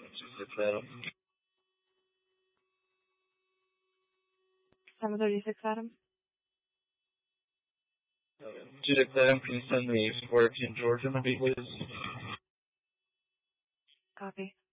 26 Adam. 736 Adam. 26 Adam, can you send me 14 Georgia, maybe, please? Copy.